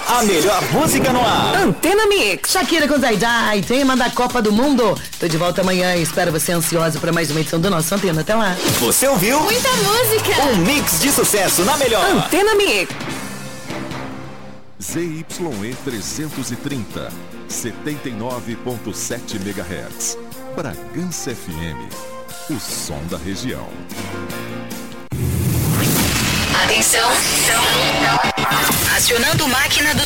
A melhor música no ar. Antena Mix. Shakira com Zaydai, tema da Copa do Mundo. Tô de volta amanhã e espero você ansioso para mais uma edição do nosso Antena. Até lá. Você ouviu? Muita música. Um mix de sucesso na melhor. Antena Mix. ZYE 330, 79.7 MHz. Bragança FM, o som da região. Atenção. Acionando máquina do